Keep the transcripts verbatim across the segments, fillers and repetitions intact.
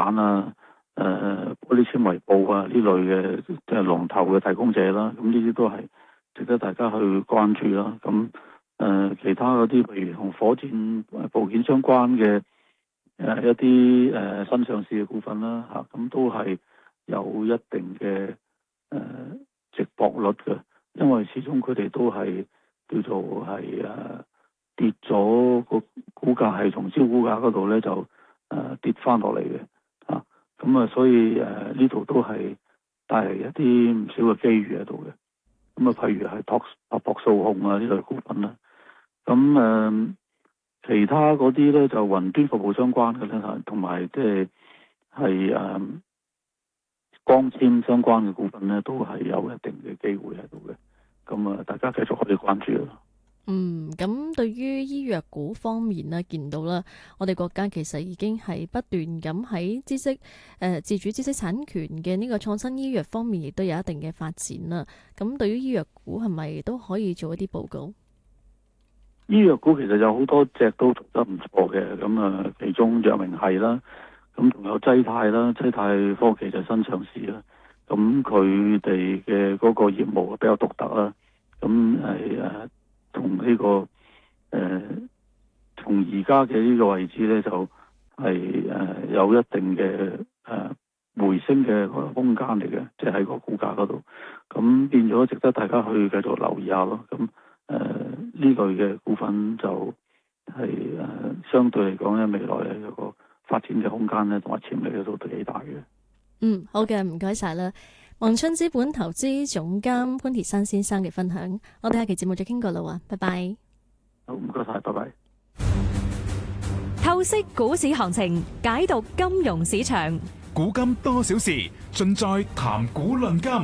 板啊、誒、呃、玻璃纖維布啊呢類嘅即係龍頭嘅提供者啦。咁呢啲都係值得大家去關注啦。咁誒、呃、其他嗰啲譬如同火箭部件相關嘅誒、呃、一啲誒、呃、新上市嘅股份啦嚇，咁、啊、都係有一定嘅誒、呃、值博率嘅，因為始終佢哋都係叫做係誒、呃、跌咗個股價係從招股價嗰度咧就誒、呃、跌翻落嚟嘅嚇，咁啊所以誒呢度都係帶嚟一啲唔少嘅機遇喺度嘅。咁啊，譬如係拓拓博數控啊呢類股份啦，咁誒、呃、其他嗰啲咧就雲端服務相關嘅咧嚇，同埋即係係誒光纖相關嘅股份咧，都係有一定嘅機會喺度嘅。咁啊，大家繼續可以關注咯。 嗯，咁對於醫藥股方面呢，見到啦，我哋國家其實已經係不斷咁喺知識誒、呃、自主知識產權嘅呢個創新醫藥方面，亦都有一定嘅發展啦。咁對於醫藥股係咪都可以做一啲報告？ 醫藥股其實有好多隻都做得唔錯嘅，咁啊，其中藥明係啦，咁仲有濟泰啦，濟泰科技就新上市啦，咁佢哋嘅嗰個業務比較獨特啦，咁係誒。同呢、這個誒，從而家嘅呢個位置咧，就係、是、誒、呃、有一定嘅誒、呃、回升嘅空間嚟嘅，即係喺個股價嗰度，咁變咗值得大家去繼續留意下咯。咁誒呢類嘅股份就係、是、誒、呃、相對嚟講咧，未來咧有個發展嘅空間咧，同埋潛力咧都都幾大嘅。 嗯，好嘅，唔該晒啦。宏春資本投資總監潘鐵珊先生嘅分享，我哋下期節目再傾過啦喎，拜拜。 好，唔該晒，拜拜。 透析股市行情，解讀金融市場， 古今多少事，盡在談股論金。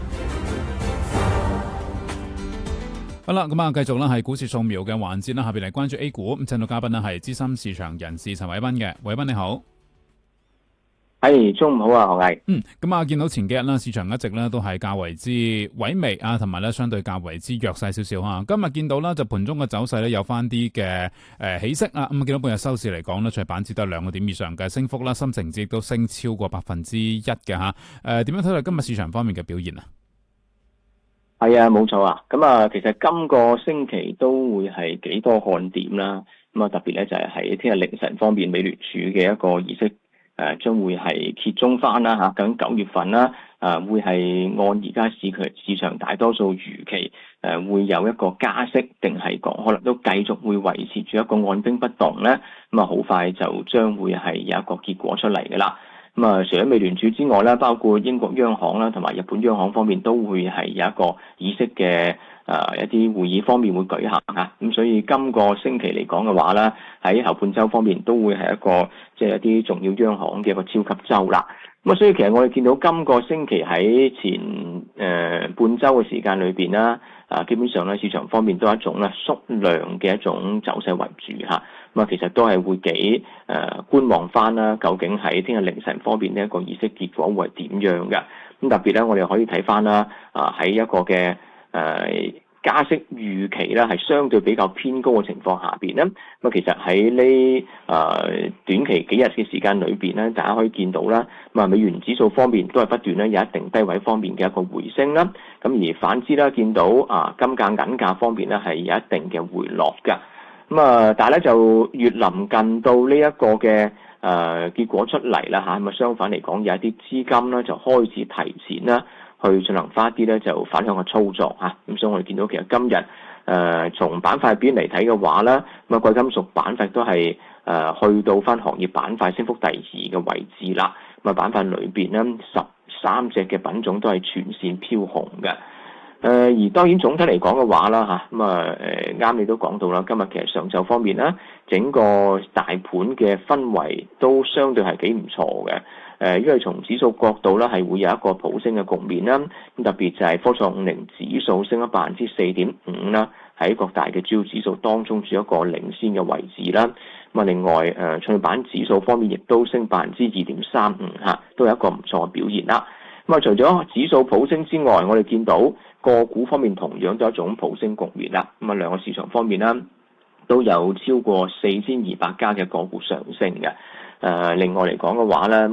好啦，咁啊，繼續啦，係股市掃描嘅環節啦，下邊嚟關注 A 股，咁請到嘉賓呢係資深市場人士陳偉彬嘅，偉彬你好。 係、hey, 中午好啊，何毅。 嗯，咁啊，見到前幾日啦，市場一直咧都係較為之萎靡啊，同埋咧相對較為之弱勢少少吓。今日見到啦，就盤中嘅走勢咧有翻啲嘅誒起色啊。咁啊，見到半日收市嚟講咧，除係板指都有兩個點以上嘅升幅啦，深成指亦都升超過百分之一嘅吓。誒、啊，點樣睇到今日市場方面嘅表現啊？ 係啊，冇錯啊。咁啊，其實今個星期都會係幾多看點啦。咁啊，特別咧就係喺聽日凌晨方面，美聯儲嘅一個議息。誒、呃、將會係揭盅翻啦嚇，究竟九月份啦，誒、呃、會係按而家市場市場大多數預期，誒、呃、會有一個加息，定係講可能都繼續會維持住一個按兵不動咧？咁啊，好快就將會係有一個結果出嚟嘅啦。咁啊，除咗美聯儲之外咧，包括英國央行啦，同埋日本央行方面都會係有一個議息嘅。誒、呃、一啲會議方面會舉行嚇，咁、啊、所以今個星期嚟講嘅話咧，喺後半週方面都會係一個即係、就是、一啲重要央行嘅一個超級週啦。咁啊，所以其實我哋見到今個星期喺前誒、呃、半週嘅時間裏邊啦，啊基本上咧市場方面都係一種咧縮量嘅一種走勢為主嚇。咁啊，其實都係會幾誒、呃、觀望翻啦，究竟喺聽日凌晨方面呢一個議息結果會係點樣嘅？咁特別咧，我哋可以睇翻啦，啊喺一個嘅。誒、呃、加息預期咧係相對比較偏高嘅情況下邊咧，咁其實喺呢誒短期幾日嘅時間裏邊咧，大家可以見到啦，咁啊美元指數方面都係不斷咧有一定低位方面嘅一個回升啦，咁而反之啦，見到啊金價銀價方面咧係有一定嘅回落嘅，咁啊但係咧就越臨近到呢一個嘅誒、呃、結果出嚟啦嚇，咁啊相反嚟講有一啲資金咧就開始提前啦。去進行翻啲咧就反向嘅操作嚇，咁所以我哋見到其實今日誒、呃、從板塊邊嚟睇嘅話咧，咁啊貴金屬板塊都係誒、呃、去到翻行業板塊升幅第二嘅位置啦，咁啊板塊裏邊咧十三隻嘅品種都係全線飄紅嘅，誒、呃、而當然總體嚟講嘅話啦嚇，咁啊誒啱你都講到啦，今日其實上晝方面啦，整個大盤嘅氛圍都相對係幾唔錯嘅。誒，因為從指數角度咧，係會有一個普升嘅局面啦。咁特別就係科創五零指數升咗百分之四點五啦，喺各大嘅主要指數當中處一個領先嘅位置啦。咁啊，另外誒，創業板指數方面亦都升百分之二點三五嚇，都有一個唔錯嘅表現啦。咁啊，除咗指數普升之外，我哋見到個股方面同樣都有一種普升局面啦。咁啊，兩個市場方面啦，都有超過四千二百家嘅個股上升嘅。誒、呃，另外嚟講嘅話咧。